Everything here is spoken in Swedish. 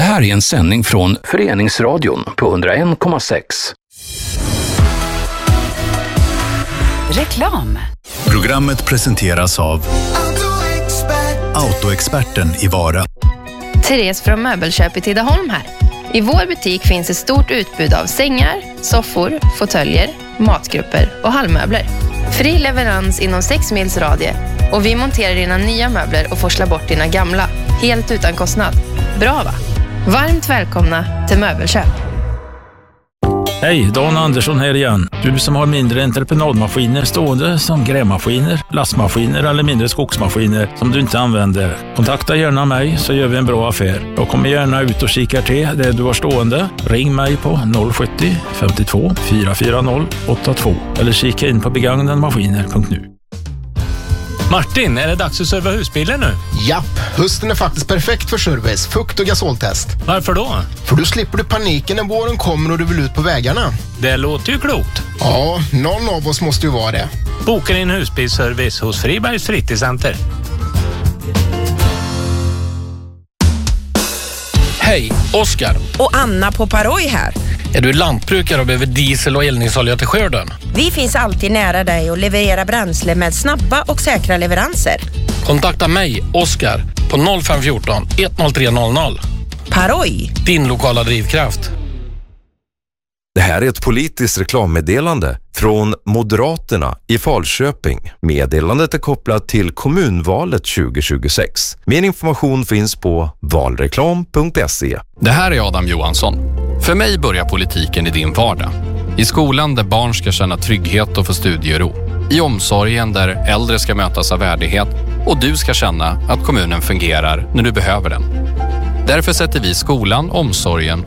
Det här är en sändning från Föreningsradion på 101,6. Reklam. Programmet presenteras av Autoexperten i Vara. Therese från Möbelköp i Tidaholm här. I vår butik finns ett stort utbud av sängar, soffor, fåtöljer, matgrupper och hallmöbler. Fri leverans inom 6 mils radie och vi monterar dina nya möbler och forslar bort dina gamla, helt utan kostnad. Bra va? Varmt välkomna till Möbelköp. Hej, Dan Andersson här igen. Du som har mindre entreprenadmaskiner stående som grävmaskiner, lastmaskiner eller mindre skogsmaskiner som du inte använder. Kontakta gärna mig så gör vi en bra affär. Jag kommer gärna ut och kikar till det du har stående. Ring mig på 070 52 440 82 eller kika in på begagnadmaskiner.nu. Martin, är det dags att serva husbilen nu? Japp, hösten är faktiskt perfekt för service, fukt- och gasoltest. Varför då? För då slipper du paniken när våren kommer och du vill ut på vägarna. Det låter ju klokt. Ja, någon av oss måste ju vara det. Boka din husbilsservice hos Fribergs fritidscenter. Hej, Oskar. Och Anna på Paroj här. Är du lantbrukare och behöver diesel och eldningsolja till skörden? Vi finns alltid nära dig och levererar bränsle med snabba och säkra leveranser. Kontakta mig, Oskar, på 0514 10300. Paroj. Din lokala drivkraft. Det här är ett politiskt reklammeddelande från Moderaterna i Falköping. Meddelandet är kopplat till kommunvalet 2026. Mer information finns på valreklam.se. Det här är Adam Johansson. För mig börjar politiken i din vardag. I skolan där barn ska känna trygghet och få studiero. I omsorgen där äldre ska mötas av värdighet. Och du ska känna att kommunen fungerar när du behöver den. Därför sätter vi skolan, omsorgen